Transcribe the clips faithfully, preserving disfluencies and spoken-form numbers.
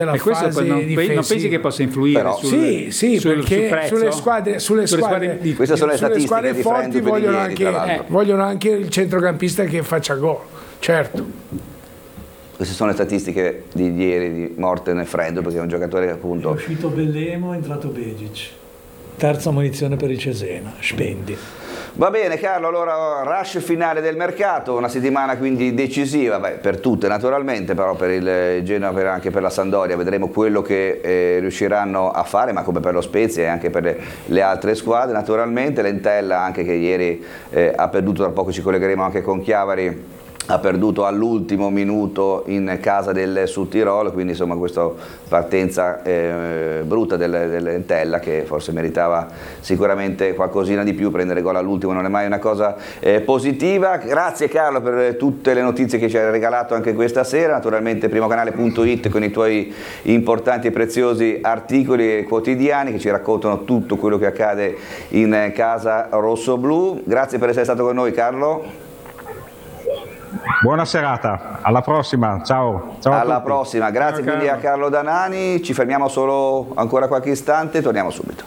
E questo fase non, difensiva. non pensi che possa influire Però, sul, sì, sì, sul, perché sul prezzo? sulle squadre, sulle Sulle squadre, squadre di- Queste sono le sulle statistiche squadre di forti Frenzo vogliono Pellegrini, tra anche, l'altro. eh, vogliono anche il centrocampista che faccia gol, certo. Queste sono le statistiche di ieri di Morten e Frenzo, perché è un giocatore che È appunto... uscito Bellemo, è entrato Begic. Terza munizione per il Cesena, spendi. Va bene Carlo, allora rush finale del mercato, una settimana quindi decisiva, beh, per tutte naturalmente, però per il Genoa e anche per la Sampdoria vedremo quello che eh, riusciranno a fare, ma come per lo Spezia e anche per le, le altre squadre naturalmente. L'Entella anche che ieri eh, ha perduto, tra poco ci collegheremo anche con Chiavari, ha perduto all'ultimo minuto in casa del Sud Tirolo, quindi insomma questa partenza eh, brutta del, dell'Entella che forse meritava sicuramente qualcosina di più, prendere gol all'ultimo non è mai una cosa eh, positiva. Grazie Carlo per tutte le notizie che ci hai regalato anche questa sera, naturalmente primocanale punto it con i tuoi importanti e preziosi articoli quotidiani che ci raccontano tutto quello che accade in casa rossoblu. Grazie per essere stato con noi Carlo. Buona serata, alla prossima, ciao. Ciao a Alla tutti. prossima, grazie Ciao, quindi a Carlo. Carlo Danani, ci fermiamo solo ancora qualche istante, torniamo subito.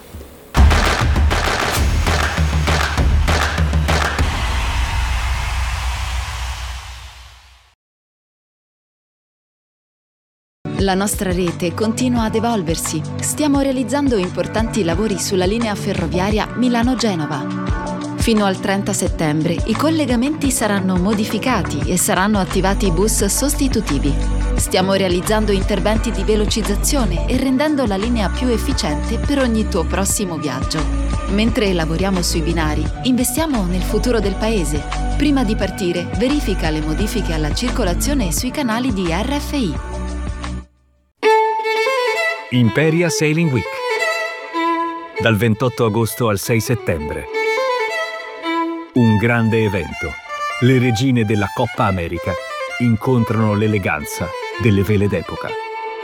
La nostra rete continua ad evolversi. Stiamo realizzando importanti lavori sulla linea ferroviaria Milano-Genova. Fino al trenta settembre i collegamenti saranno modificati e saranno attivati bus sostitutivi. Stiamo realizzando interventi di velocizzazione e rendendo la linea più efficiente per ogni tuo prossimo viaggio. Mentre lavoriamo sui binari, investiamo nel futuro del paese. Prima di partire, verifica le modifiche alla circolazione sui canali di R F I. Imperia Sailing Week. Dal ventotto agosto al sei settembre. Un grande evento. Le regine della Coppa America incontrano l'eleganza delle vele d'epoca.